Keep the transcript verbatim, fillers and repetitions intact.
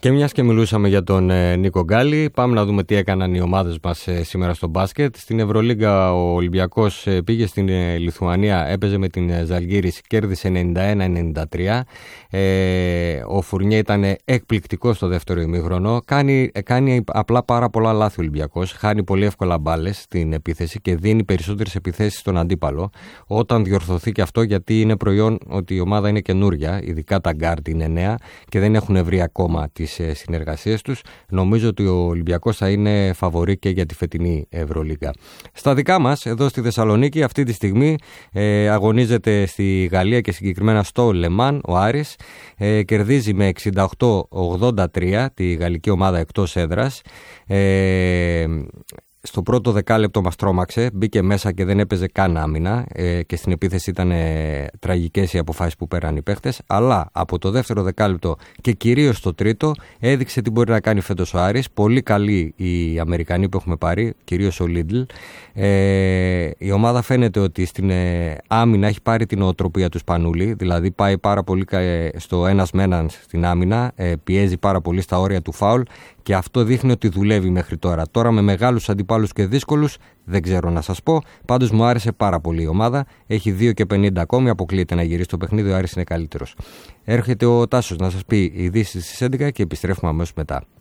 Και μιας και μιλούσαμε για τον ε, Νίκο Γκάλι, πάμε να δούμε τι έκαναν οι ομάδες μας ε, σήμερα στο μπάσκετ. Στην Ευρωλίγκα ο Ολυμπιακός ε, πήγε στην ε, Λιθουανία, έπαιζε με την ε, Ζαλγκίρις, κέρδισε ενενήντα ένα ενενήντα τρία. Ε, ο Φουρνιέ ήταν εκπληκτικός στο δεύτερο ημίχρονο. Κάνει, ε, κάνει απλά πάρα πολλά λάθη ο Ολυμπιακός. Χάνει πολύ εύκολα μπάλες στην επίθεση και δίνει περισσότερες επιθέσεις στον αντίπαλο. Όταν διορθωθεί και αυτό, γιατί είναι προϊόν ότι η ομάδα είναι καινούρια, ειδικά τα γκάρντ είναι νέα και δεν έχουν βρει ακόμα τις συνεργασίες τους, νομίζω ότι ο Ολυμπιακός θα είναι φαβορί και για τη φετινή Ευρωλίγκα. Στα δικά μας, εδώ στη Θεσσαλονίκη, αυτή τη στιγμή ε, αγωνίζεται στη Γαλλία και συγκεκριμένα στο Λεμάν ο Άρης. Ε, κερδίζει με εξήντα οκτώ ογδόντα τρία τη γαλλική ομάδα εκτός έδρας. Ε, Στο πρώτο δεκάλεπτο μας τρόμαξε, μπήκε μέσα και δεν έπαιζε καν άμυνα ε, και στην επίθεση ήταν ε, τραγικές οι αποφάσεις που πέραν οι παίχτες, αλλά από το δεύτερο δεκάλεπτο και κυρίως το τρίτο έδειξε τι μπορεί να κάνει φέτος ο Άρης. Πολύ καλοί οι Αμερικανοί που έχουμε πάρει, κυρίως ο Λίντλ. Ε, η ομάδα φαίνεται ότι στην ε, άμυνα έχει πάρει την οτροπία του Σπανούλη, δηλαδή πάει πάρα πολύ ε, στο ένας με έναν στην άμυνα, ε, πιέζει πάρα πολύ στα όρια του φάουλ. Και αυτό δείχνει ότι δουλεύει μέχρι τώρα. Τώρα με μεγάλους αντιπάλους και δύσκολους δεν ξέρω να σας πω. Πάντως μου άρεσε πάρα πολύ η ομάδα. Έχει δύο και πενήντα ακόμη. Αποκλείεται να γυρίσει το παιχνίδι. Ο Άρης είναι καλύτερος. Έρχεται ο Τάσος να σας πει ειδήσεις στις έντεκα και επιστρέφουμε αμέσως μετά.